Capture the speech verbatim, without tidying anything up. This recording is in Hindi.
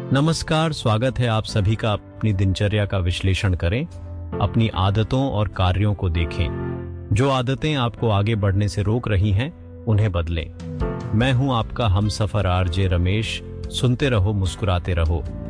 नमस्कार, स्वागत है आप सभी का। अपनी दिनचर्या का विश्लेषण करें, अपनी आदतों और कार्यों को देखें। जो आदतें आपको आगे बढ़ने से रोक रही हैं, उन्हें बदलें। मैं हूं आपका हमसफर आरजे रमेश। सुनते रहो, मुस्कुराते रहो।